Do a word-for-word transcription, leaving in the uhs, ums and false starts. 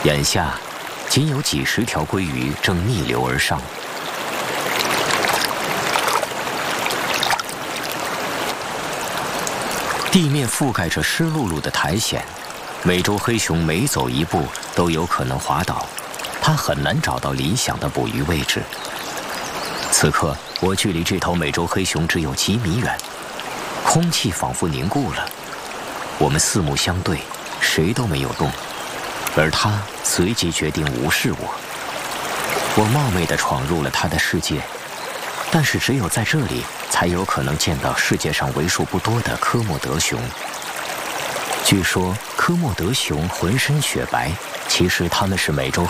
眼下，仅有几十条鲑鱼正逆流而上。地面覆盖着湿漉漉的苔藓，美洲黑熊每走一步都有可能滑倒，它很难找到理想的捕鱼位置。此刻，我距离这头美洲黑熊只有几米远，空气仿佛凝固了。我们四目相对，谁都没有动，而它随即决定无视我。我冒昧地闯入了它的世界，但是只有在这里才有可能见到世界上为数不多的科莫德熊。据说科莫德熊浑身雪白，其实它们是美洲